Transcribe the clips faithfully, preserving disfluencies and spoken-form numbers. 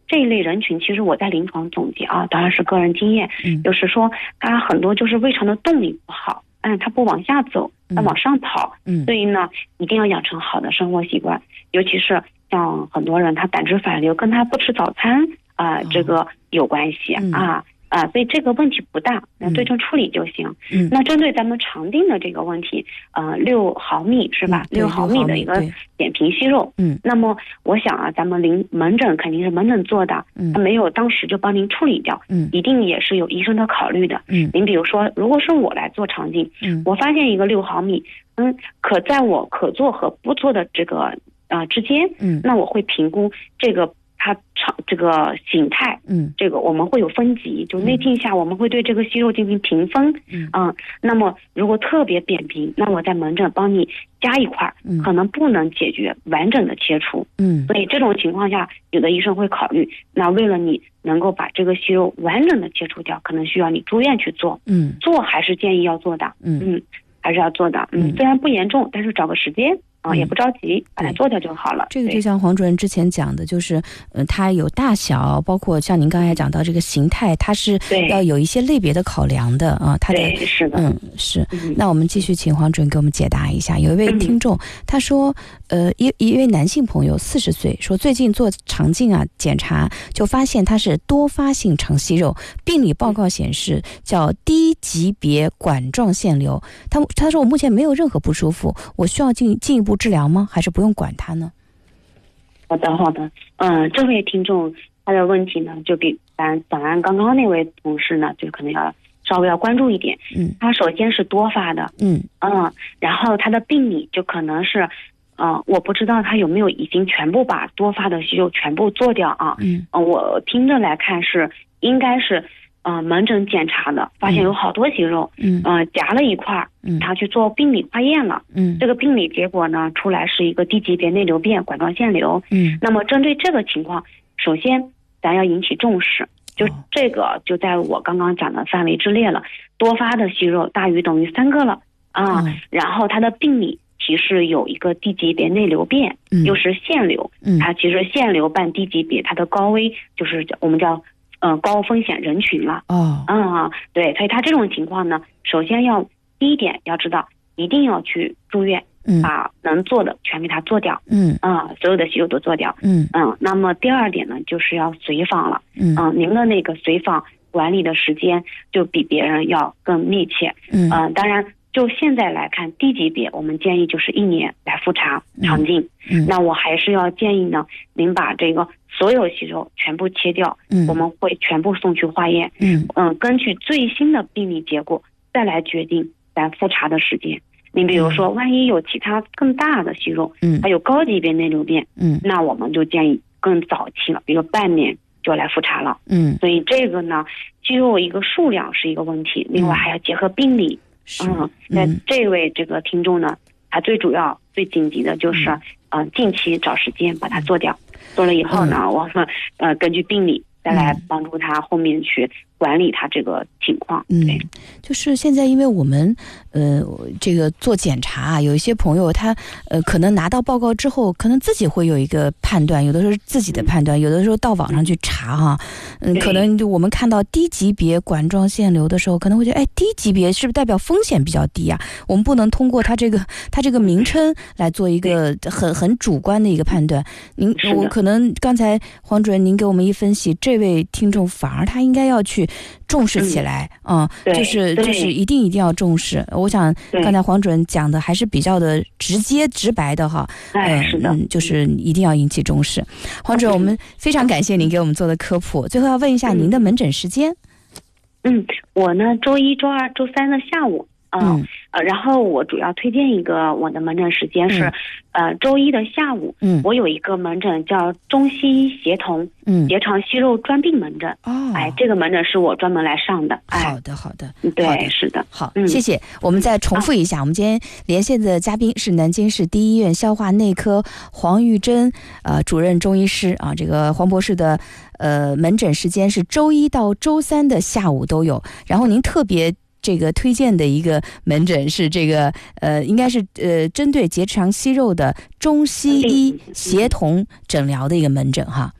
这一类人群，其实我在临床总结啊，当然是个人经验， 嗯就是说他很多就是胃肠的动力不好，嗯，他不往下走，他往上跑， 嗯所以呢，一定要养成好的生活习惯，尤其是像很多人他胆汁反流，跟他不吃早餐啊、呃哦这个有关系、 嗯啊。啊，所以这个问题不大，那对症处理就行。 嗯那针对咱们常定的这个问题，呃，六毫米是吧？ 嗯对六毫米的一个对扁平息肉。 嗯那么我想啊，咱们临门诊肯定是门诊做的， 嗯他没有当时就帮您处理掉， 嗯一定也是有医生的考虑的。 嗯您比如说，如果是我来做肠镜， 嗯我发现一个六毫米，嗯，可在我可做和不做的这个呃之间， 嗯那我会评估这个它肠这个形态。 嗯这个我们会有分级，就内镜下我们会对这个息肉进行评分， 嗯嗯，那么如果特别扁平，那我在门诊帮你加一块， 嗯可能不能解决完整的切除， 嗯所以这种情况下，有的医生会考虑，那为了你能够把这个息肉完整的切除掉，可能需要你住院去做， 嗯做还是建议要做的， 嗯嗯，还是要做的，嗯， 嗯虽然不严重，但是找个时间啊、 嗯也不着急，把它对做掉就好了。 这个就对像黄主任之前讲的，就是呃，它有大小，包括像您刚才讲到这个形态，它是对要有一些类别的考量的啊。它的对是的， 嗯是。 嗯那我们继续请黄主任给我们解答一下。有一位听众，他说，呃，一一位男性朋友，四十岁，说最近做肠镜啊检查，就发现他是多发性肠息肉，病理报告显示叫低级别管状腺瘤。他他说我目前没有任何不舒服，我需要进进一步治疗吗？还是不用管它呢？ 好的，好的，嗯，这位听众他的问题呢，就比咱早安刚刚那位同事呢，就可能要稍微要关注一点。 嗯他首先是多发的， 嗯嗯，然后他的病理就可能是，呃，我不知道他有没有已经全部把多发的息肉全部做掉啊？ 嗯呃我听着来看是应该是，呃，门诊检查的，发现有好多息肉， 嗯呃，夹了一块， 嗯他去做病理化验了。 嗯这个病理结果呢，出来是一个低级别内瘤变管状腺瘤。 嗯那么针对这个情况，首先咱要引起重视，就哦这个就在我刚刚讲的范围之列了，多发的息肉大于等于三个了啊。 嗯然后它的病理提示有一个低级别内瘤变， 嗯又是腺瘤， 嗯它其实腺瘤伴低级别，它的高危就是我们叫呃高风险人群了。 哦啊，对，所以他这种情况呢，首先要第一点要知道，一定要去住院， 嗯把能做的全给他做掉， 嗯啊，所有的息肉都做掉， 嗯嗯，那么第二点呢，就是要随访了， 嗯嗯，您的那个随访管理的时间就比别人要更密切， 嗯嗯，当然就现在来看，低级别我们建议就是一年来复查肠镜， 嗯那我还是要建议呢，您把这个所有息肉全部切掉， 嗯我们会全部送去化验， 嗯嗯，根据最新的病理结果再来决定咱复查的时间。你比如说，万一有其他更大的息肉， 嗯还有高级别内瘤变， 嗯那我们就建议更早期了，比如半年就来复查了。 嗯所以这个呢，息肉一个数量是一个问题，另外还要结合病理。 是嗯，那这位这个听众呢，他最主要最紧急的就是，嗯、呃，近期找时间把它做掉，做了以后呢， 嗯、 我们呃根据病理再来帮助他后面去管理他这个情况。 嗯， 对， 就是现在因为我们呃这个做检查啊，有一些朋友他呃可能拿到报告之后，可能自己会有一个判断，有的时候是自己的判断，有的时候到网上去查哈、啊，嗯，可能就我们看到低级别管状腺瘤的时候，可能会觉得，哎，低级别是不是代表风险比较低啊？我们不能通过它这个它这个名称来做一个很很主观的一个判断。您我可能刚才黄主任您给我们一分析，这位听众反而他应该要去重视起来，嗯，嗯就是就是一定一定要重视。我想刚才黄主任讲的还是比较的直接直白的哈， 哎，是的， 嗯，就是一定要引起重视。黄主任，我们非常感谢您给我们做的科普。最后要问一下您的门诊时间。 嗯，我呢周一、周二、周三的下午。嗯呃，然后我主要推荐一个我的门诊时间是，嗯、呃周一的下午， 嗯， 我有一个门诊叫中西医协同， 嗯， 结肠息肉专病门诊。 哦， 哎，这个门诊是我专门来上的。哎、 好的，好的， 对， 好的是的， 好，嗯、谢谢。我们再重复一下，啊、我们今天连线的嘉宾是南京市第一医院消化内科黄玉珍呃主任中医师啊，这个黄博士的呃门诊时间是周一到周三的下午都有，然后您特别。这个推荐的一个门诊是这个呃，应该是呃针对结肠息肉的中西医协同诊疗的一个门诊哈。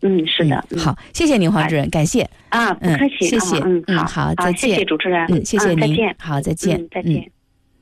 嗯，是的。 嗯、好，谢谢您，黄主任，感谢啊，不客气， 嗯、谢谢， 嗯， 嗯， 好， 好，再见， 谢谢主持人， 嗯，谢谢您， 嗯、再见， 好，再见， 嗯、再见。嗯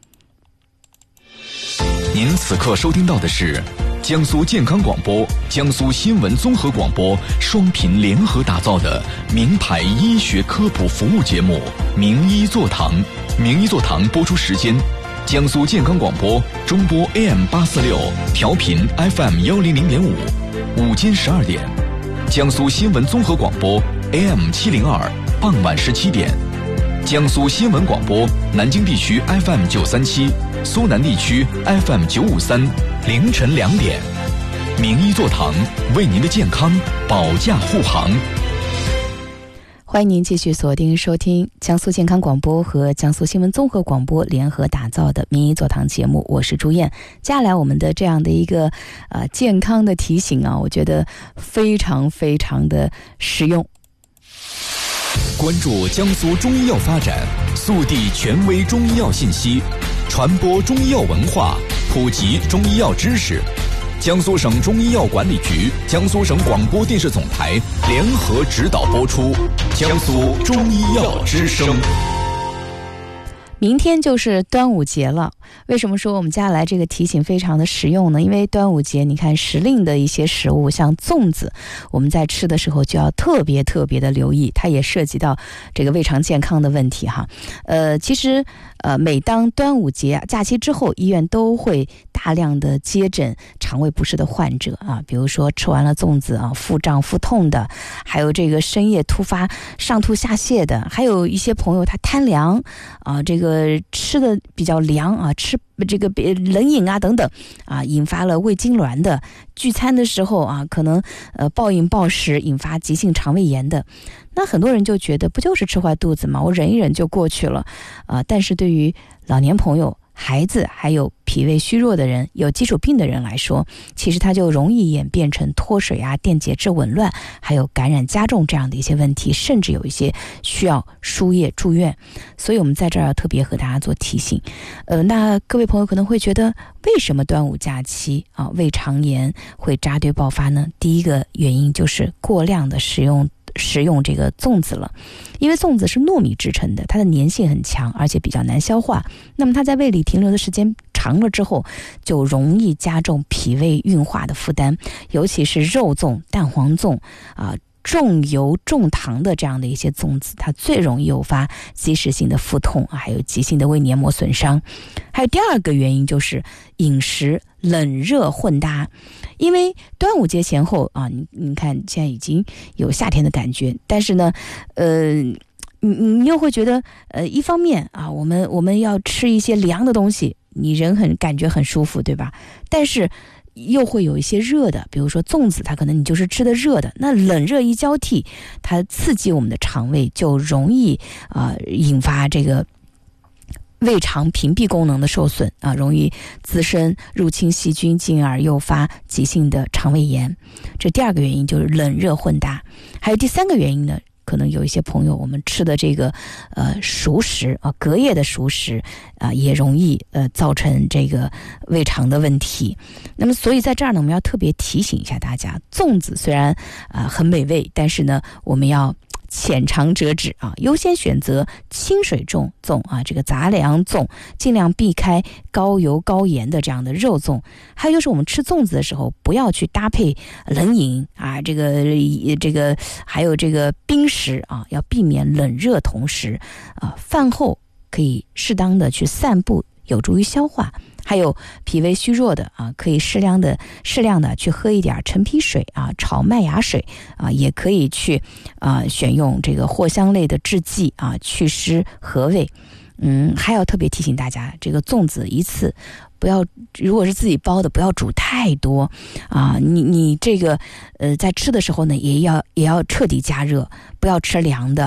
您此刻收听到的是江苏健康广播、江苏新闻综合广播双频联合打造的名牌医学科普服务节目《名医座堂》。名医座堂播出时间：江苏健康广播中波 A M 八四六，调频 F M 幺零零点五，午间十二点；江苏新闻综合广播 A M 七零二，傍晚十七点；江苏新闻广播南京地区 F M 九三七。苏南地区 F M 九五三，凌晨两点，名医座堂为您的健康保驾护航。 欢迎您继续锁定收听江苏健康广播和江苏新闻综合广播联合打造的名医座堂节目，我是朱燕。接下来我们的这样的一个呃健康的提醒啊，我觉得非常非常的实用。 关注江苏中医药发展，速递权威中医药信息，传播中医药文化，普及中医药知识。江苏省中医药管理局、江苏省广播电视总台联合指导播出。江苏中医药之声。 明天就是端午节了，为什么说我们接下来这个提醒非常的实用呢？因为端午节你看时令的一些食物，像粽子，我们在吃的时候就要特别特别的留意，它也涉及到这个胃肠健康的问题哈。呃，其实呃，每当端午节假期之后，医院都会大量的接诊肠胃不适的患者啊，比如说吃完了粽子啊，腹胀腹痛的，还有这个深夜突发上吐下泻的，还有一些朋友他贪凉啊，这个吃的比较凉啊，吃这个冷饮啊等等啊，引发了胃痉挛的，聚餐的时候啊，可能呃暴饮暴食引发急性肠胃炎的。那很多人就觉得不就是吃坏肚子吗？我忍一忍就过去了啊。但是对于老年朋友、孩子还有脾胃虚弱的人、有基础病的人来说，其实它就容易演变成脱水啊、电解质紊乱，还有感染加重这样的一些问题，甚至有一些需要输液住院。所以我们在这儿要特别和大家做提醒。呃，那各位朋友可能会觉得，为什么端午假期啊胃肠炎会扎堆爆发呢？第一个原因就是过量的食用食用这个粽子了，因为粽子是糯米制成的，它的粘性很强，而且比较难消化。那么它在胃里停留的时间长了之后，就容易加重脾胃运化的负担，尤其是肉粽、蛋黄粽啊、重油重糖的这样的一些粽子，它最容易诱发即时性的腹痛，还有急性的胃黏膜损伤。还有第二个原因就是饮食冷热混搭，因为端午节前后啊，你你看现在已经有夏天的感觉，但是呢，呃，你你又会觉得，呃，一方面啊，我们我们要吃一些凉的东西，你人很感觉很舒服，对吧？但是又会有一些热的，比如说粽子，它可能你就是吃的热的，那冷热一交替，它刺激我们的肠胃，就容易啊、呃、引发这个胃肠屏蔽功能的受损啊，容易滋生入侵细菌，进而诱发急性的肠胃炎。这第二个原因就是冷热混搭。还有第三个原因呢，可能有一些朋友我们吃的这个呃熟食啊，隔夜的熟食啊，也容易呃造成这个胃肠的问题。那么所以在这儿呢，我们要特别提醒一下大家，粽子虽然啊、呃、很美味，但是呢我们要浅尝辄止啊，优先选择清水粽粽啊，这个杂粮粽，尽量避开高油高盐的这样的肉粽。还有就是我们吃粽子的时候，不要去搭配冷饮啊，这个这个还有这个冰食啊，要避免冷热同时啊。饭后可以适当的去散步，有助于消化。还有脾胃虚弱的啊，可以适量的适量的去喝一点陈皮水啊，炒麦芽水啊，也可以去啊选用这个藿香类的制剂啊，祛湿和胃。嗯，还要特别提醒大家，这个粽子一次不要，如果是自己包的，不要煮太多啊。你你这个呃在吃的时候呢，也要也要彻底加热，不要吃凉的。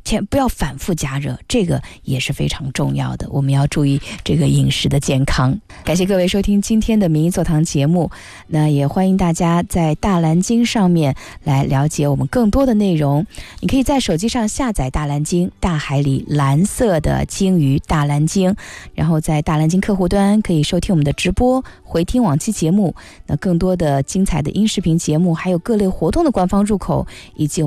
千不要反复加热，这个也是非常重要的，我们要注意这个饮食的健康。感谢各位收听今天的名医座堂节目，那也欢迎大家在大蓝鲸上面来了解我们更多的内容。你可以在手机上下载大蓝鲸，大海里蓝色的鲸鱼大蓝鲸，然后在大蓝鲸客户端可以收听我们的直播，回听往期节目，那更多的精彩的音视频节目，还有各类活动的官方入口，以及我们